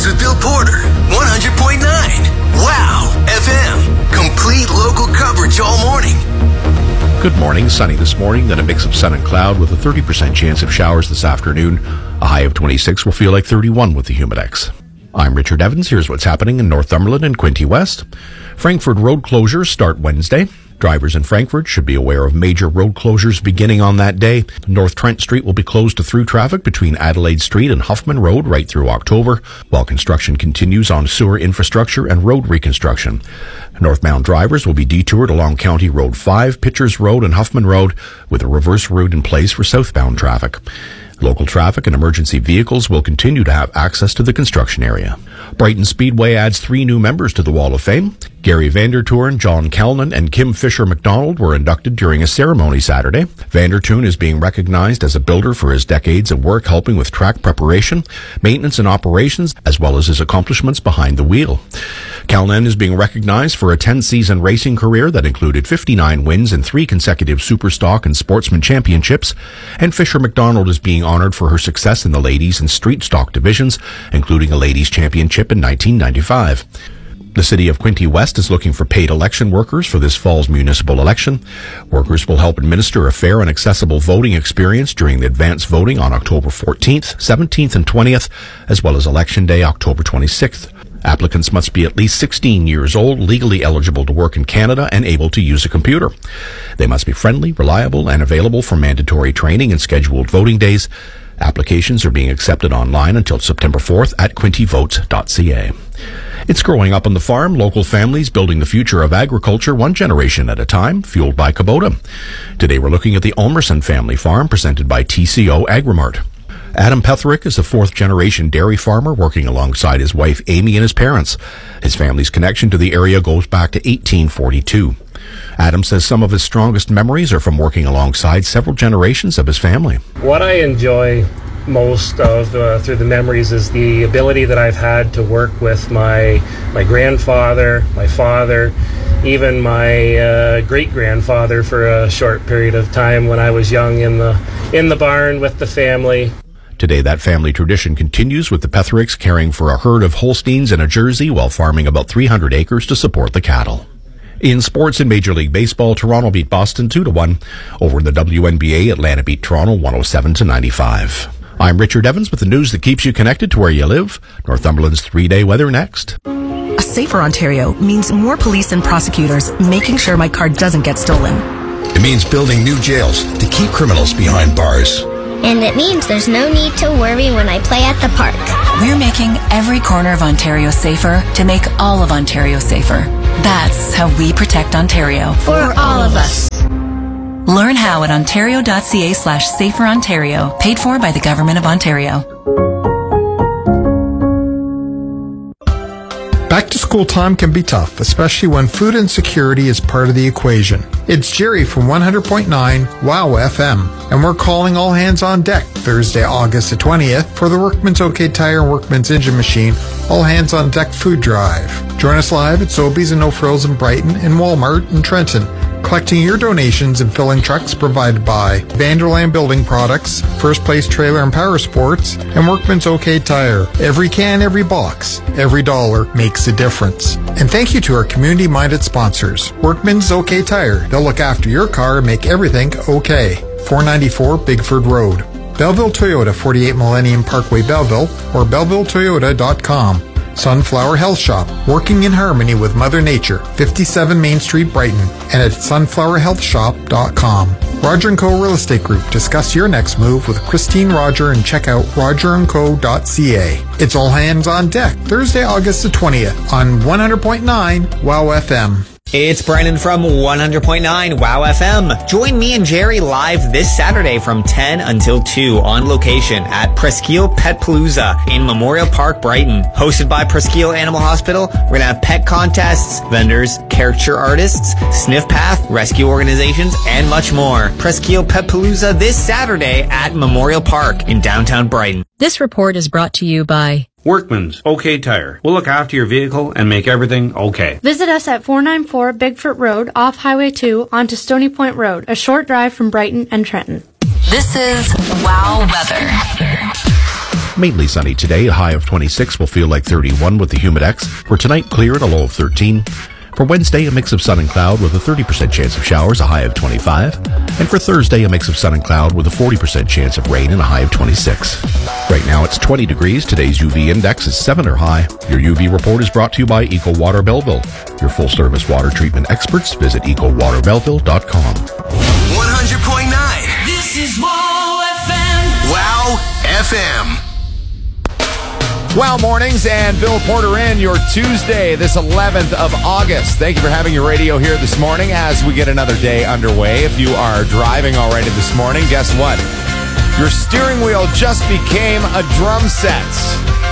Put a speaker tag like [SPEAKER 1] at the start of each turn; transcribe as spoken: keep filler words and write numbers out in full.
[SPEAKER 1] Mornings with Bill Porter, one hundred point nine. Wow F M. Complete local coverage all morning.
[SPEAKER 2] Good morning. Sunny this morning, then a mix of sun and cloud with a thirty percent chance of showers this afternoon. A high of twenty-six will feel like thirty-one with the Humidex. I'm Richard Evans. Here's what's happening in Northumberland and Quinte West. Frankfurt road closures start Wednesday. Drivers in Frankfurt should be aware of major road closures beginning on that day. North Trent Street will be closed to through traffic between Adelaide Street and Huffman Road right through October, while construction continues on sewer infrastructure and road reconstruction. Northbound drivers will be detoured along County Road five, Pitchers Road and Huffman Road, with a reverse route in place for southbound traffic. Local traffic and emergency vehicles will continue to have access to the construction area. Brighton Speedway adds three new members to the Wall of Fame. Gary Vandertoorn, John Calnan, and Kim Fisher McDonald were inducted during a ceremony Saturday. Vandertoorn is being recognized as a builder for his decades of work helping with track preparation, maintenance, and operations, as well as his accomplishments behind the wheel. Calnan is being recognized for a ten-season racing career that included fifty-nine wins and three consecutive Superstock and Sportsman Championships, and Fisher McDonald is being honored for her success in the ladies and street stock divisions, including a ladies championship in nineteen ninety-five. The City of Quinte West is looking for paid election workers for this fall's municipal election. Workers will help administer a fair and accessible voting experience during the advance voting on October fourteenth, seventeenth, and twentieth, as well as Election Day, October twenty-sixth. Applicants must be at least sixteen years old, legally eligible to work in Canada, and able to use a computer. They must be friendly, reliable, and available for mandatory training and scheduled voting days. Applications are being accepted online until September fourth at quinte votes dot c a. It's growing up on the farm, local families building the future of agriculture one generation at a time, fueled by Kubota. Today we're looking at the Ulmerson family farm, presented by T C O Agrimart. Adam Petherick is a fourth-generation dairy farmer working alongside his wife Amy and his parents. His family's connection to the area goes back to eighteen forty-two. Adam says some of his strongest memories are from working alongside several generations of his family.
[SPEAKER 3] What I enjoy most of uh, through the memories is the ability that I've had to work with my my grandfather, my father, even my uh, great-grandfather for a short period of time when I was young in the in the barn with the family.
[SPEAKER 2] Today, that family tradition continues with the Pethericks caring for a herd of Holsteins and a Jersey while farming about three hundred acres to support the cattle. In sports in Major League Baseball, Toronto beat Boston two to one. Over in the W N B A, Atlanta beat Toronto one oh seven to ninety-five. I'm Richard Evans with the news that keeps you connected to where you live. Northumberland's three-day weather next.
[SPEAKER 4] A safer Ontario means more police and prosecutors making sure my car doesn't get stolen.
[SPEAKER 5] It means building new jails to keep criminals behind bars.
[SPEAKER 6] And it means there's no need to worry when I play at the park.
[SPEAKER 4] We're making every corner of Ontario safer to make all of Ontario safer. That's how we protect Ontario.
[SPEAKER 6] For all of us.
[SPEAKER 4] Learn how at ontario.ca slash safer Ontario. Paid for by the Government of Ontario.
[SPEAKER 7] Back to school time can be tough, especially when food insecurity is part of the equation. It's Jerry from one hundred point nine Wow F M, and we're calling all hands on deck Thursday, August the twentieth for the Workman's OK Tire and Workman's Engine Machine All Hands on Deck Food Drive. Join us live at Sobeys and No Frills in Brighton and Walmart in Trenton, collecting your donations and filling trucks provided by Vanderland Building Products, First Place Trailer and Power Sports, and Workman's OK Tire. Every can, every box, every dollar makes a difference. And thank you to our community-minded sponsors. Workman's OK Tire. They'll look after your car and make everything okay. four ninety-four Bigford Road. Belleville Toyota, forty-eight Millennium Parkway, Belleville, or belleville toyota dot com. Sunflower Health Shop, working in harmony with Mother Nature, fifty-seven Main Street, Brighton, and at sunflower health shop dot com. Roger and Co. Real Estate Group. Discuss your next move with Christine Roger and check out roger and co dot c a. It's all hands on deck, Thursday, August the twentieth on one hundred point nine Wow F M.
[SPEAKER 8] It's Brennan from one hundred point nine Wow F M. Join me and Jerry live this Saturday from ten until two on location at Presqu'île Pet Palooza in Memorial Park, Brighton. Hosted by Presqu'île Animal Hospital, we're going to have pet contests, vendors, caricature artists, sniff path, rescue organizations, and much more. Presqu'île Pet Palooza this Saturday at Memorial Park in downtown Brighton.
[SPEAKER 9] This report is brought to you by
[SPEAKER 10] Workman's OK Tire. We'll look after your vehicle and make everything okay.
[SPEAKER 11] Visit us at four ninety-four Bigfoot Road off Highway two onto Stony Point Road, a short drive from Brighton and Trenton.
[SPEAKER 9] This is Wow Weather.
[SPEAKER 2] Mainly sunny today, a high of twenty-six will feel like thirty-one with the Humidex. For tonight, clear and a low of thirteen. For Wednesday, a mix of sun and cloud with a thirty percent chance of showers, a high of twenty-five. And for Thursday, a mix of sun and cloud with a forty percent chance of rain and a high of twenty-six. Right now, it's twenty degrees. Today's U V index is seven or high. Your U V report is brought to you by Eco Water Belleville. Your full-service water treatment experts. Visit eco water belleville dot com.
[SPEAKER 1] one hundred point nine.
[SPEAKER 12] This is Wow F M.
[SPEAKER 1] Wow F M.
[SPEAKER 13] Wow Mornings and Bill Porter in your Tuesday, this eleventh of August. Thank you for having your radio here this morning as we get another day underway. If you are driving already this morning, guess what? Your steering wheel just became a drum set.